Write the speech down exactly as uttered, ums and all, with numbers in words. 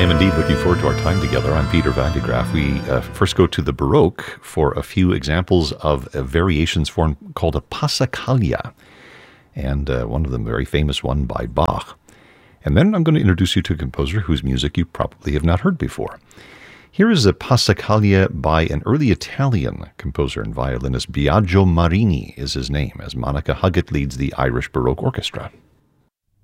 I am indeed looking forward to our time together. I'm Peter Van de Graaff. We uh, first go to the Baroque for a few examples of a variations form called a passacaglia, and uh, one of them, a very famous one by Bach. And then I'm going to introduce you to a composer whose music you probably have not heard before. Here is a passacaglia by an early Italian composer and violinist. Biagio Marini is his name, as Monica Huggett leads the Irish Baroque Orchestra.